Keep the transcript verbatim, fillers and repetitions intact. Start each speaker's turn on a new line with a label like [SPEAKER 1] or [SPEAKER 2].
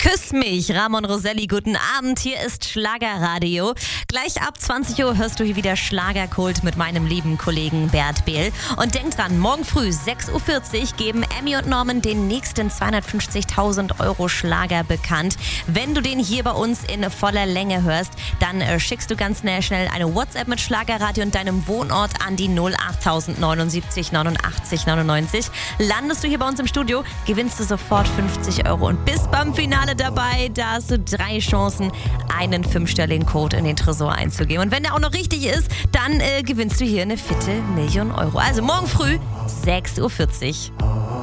[SPEAKER 1] Küss mich, Ramon Roselli, guten Abend, hier ist Schlagerradio. Gleich ab zwanzig Uhr hörst du hier wieder Schlagerkult mit meinem lieben Kollegen Bert Behl. Und denk dran, morgen früh sechs Uhr vierzig geben Emmy und Norman den nächsten zweihundertfünfzigtausend Euro Schlager bekannt. Wenn du den hier bei uns in voller Länge hörst, dann äh, schickst du ganz schnell, schnell eine WhatsApp mit Schlagerradio und deinem Wohnort an die null acht neunundsiebzig neunundachtzig neunundneunzig. Landest du hier bei uns im Studio, gewinnst du sofort fünfzig Euro und bist beim Finale dabei. Da hast du drei Chancen, einen fünfstelligen Code in den Tresor einzugeben. Und wenn der auch noch richtig ist, dann äh, gewinnst du hier eine Viertelmillion Euro. Also morgen früh sechs Uhr vierzig.